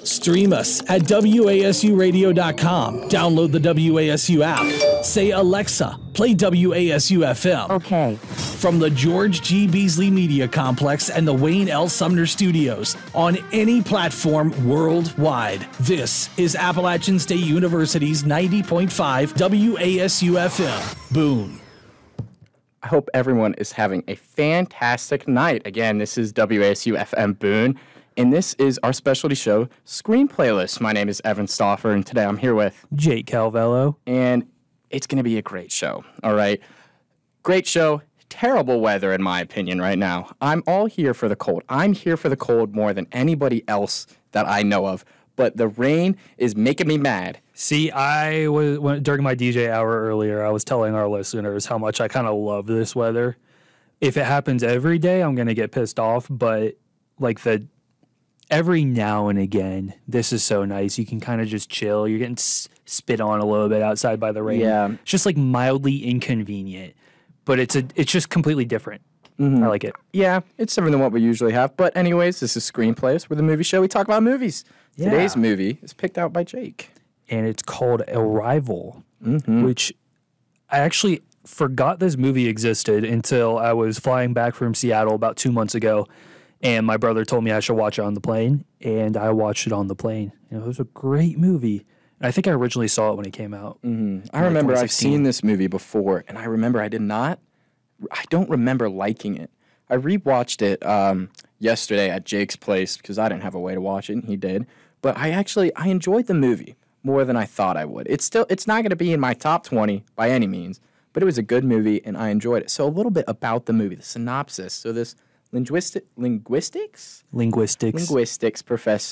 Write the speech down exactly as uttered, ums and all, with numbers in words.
Stream us at W A S U radio dot com. Download the W A S U app. Say, Alexa, play W A S U F M. Okay. From the George G. Beasley Media Complex and the Wayne L. Sumner Studios on any platform worldwide. This is Appalachian State University's ninety point five W A S U F M. Boom. I hope everyone is having a fantastic night. Again, this is W A S U F M Boone, and this is our specialty show, Screen Playlist. My name is Evan Stauffer, and today I'm here with Jake Calvello. And it's going to be a great show, all right? Great show, terrible weather in my opinion right now. I'm all here for the cold. I'm here for the cold more than anybody else that I know of, but the rain is making me mad. See, I was when, during my D J hour earlier, I was telling our listeners how much I kind of love this weather. If it happens every day, I'm going to get pissed off, but like the every now and again, this is so nice. You can kind of just chill. You're getting s- spit on a little bit outside by the rain. Yeah. It's just like mildly inconvenient, but it's a it's just completely different. Mm-hmm. I like it. Yeah, it's different than what we usually have. But anyways, this is Screen Playlist. We're the movie show. We talk about movies. Yeah. Today's movie is picked out by Jake. And it's called Arrival, mm-hmm. which I actually forgot this movie existed until I was flying back from Seattle about two months ago, and my brother told me I should watch it on the plane, and I watched it on the plane. And it was a great movie. And I think I originally saw it when it came out. Mm-hmm. I remember I've seen this movie before, and I remember I did not, I don't remember liking it. I rewatched it um, yesterday at Jake's place because I didn't have a way to watch it, and he did. But I actually, I enjoyed the movie more than I thought I would. It's still, it's not going to be in my top twenty by any means, but it was a good movie and I enjoyed it. So a little bit about the movie, the synopsis. So this linguistic, linguistics? Linguistics. Linguistics professor